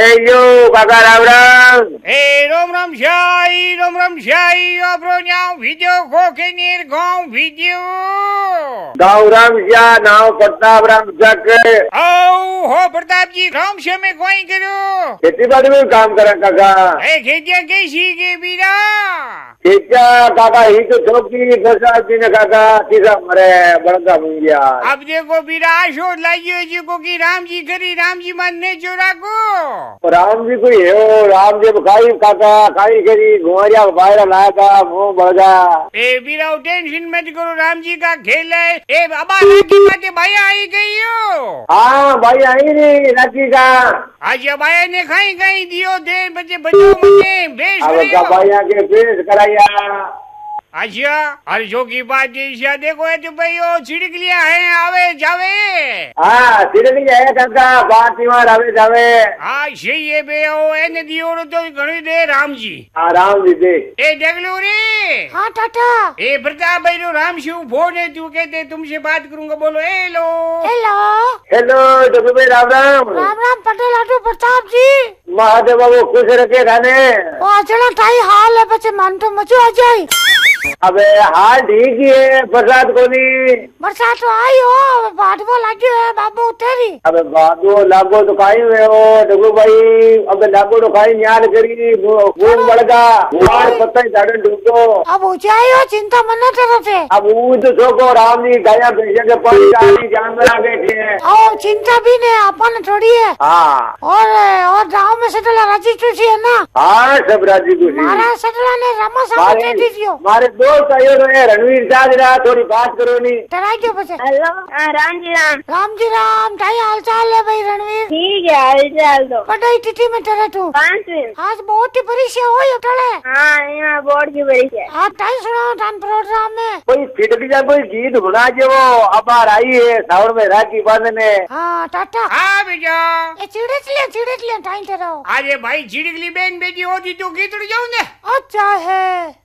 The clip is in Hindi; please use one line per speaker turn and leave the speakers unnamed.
ए यो काका राम राम।
ए रोम राम शाही आपरो न्याव वीडियो को के नीर गांव वीडियो
गाँव राम श्या नाव प्रताप राम जक।
आओ हो प्रताप जी गांव से में कोई करो
खेती बाड़ी में काम करा काका।
ए खेतिया कैसी के बीरा
खेतिया काका ही तो छोकी प्रसाद जी ने काका तीसरा मरे बड़का बन गया।
अब देखो बीरा आशो लाइयो जी को की राम जी करी राम जी मानने चोरा को
राम जी कोई है राम जी खाई काका खाई करी घुमारिया बाहर लाया था मुँह बढ़ गया।
ए बीरा टेंशन मत करो राम जी का खेल है। ए बाबा राखी के भाई आई गई हो।
हाँ भाई आई नहीं राखी का
आज भाई ने खाई खाई दियो दे बच्चे बच्चों मुझे बेच
भाई आके पेश कराया।
अच्छा अरे जो की बात है देखो है तो भाई वो छिड़क लिया है आवे जावे।
हाँ छिड़क लिया है काका बात आवे जावे।
हाँ सही है बे ओ एने दियो तो घणी दे राम जी।
हाँ राम जी दे।
ए देख लो रे। हाँ टाटा। ए प्रताप भाई रो राम शिव फोन है तू कहते तुमसे बात करूंगा बोलो हेलो
हेलो
हेलो डब्बू भाई राम राम।
राम राम पटेल आटू प्रताप जी।
महादेव बाबू खुश रखे खाने।
वो अचना ताई हाल है बच्चे मन तो मचो आ जाए।
अबे हाल ठीक ही है बरसात को नहीं।
बरसात तो आई हो बादबो लाग्यो है बाबू तेरी।
अबे बाबू लागो तो खाई हुए हो डब्बू भाई। अबे लागो तो खाई न्याल करी घूम बढ़गा गुआर पत्ता ही झाड़न ढूंढो।
अब ऊंचाई हो चिंता मना तरफ है।
अब वो तो सोको राम जी गाया भैंसा के पानी डाली जानवर आ बैठे हैं।
ओ चिंता भी नहीं अपन थोड़ी है।
हाँ
और गाँव में सटला राजी खुशी है ना।
हाँ सब राजी खुशी।
मारा सटला ने रमा साहब दे दियो।
मारे दोस्त आयो रहे रणवीर साज रहा थोड़ी बात करो नी।
डराई क्यों बचे।
हेलो राम जी राम।
राम जी राम ताई हाल चाल है भाई रणवीर।
ठीक है हाल चाल तो।
पढ़ाई तिथि में टरे तू
5 दिन।
आज बहुत ही परीक्षा हो ये टले।
हाँ यहाँ बोर्ड की परीक्षा।
हाँ ताई सुनाओ तान प्रोग्राम में।
कोई फिटक जा कोई गीत गुना जो अब आई है सावन में राखी बांधने।
हाँ टाटा।
हाँ भैया
ये चिड़क लिया टाइम तेरा।
अरे भाई झिड़कली बहन बेटी होती तो गीत जाऊंगे।
अच्छा है।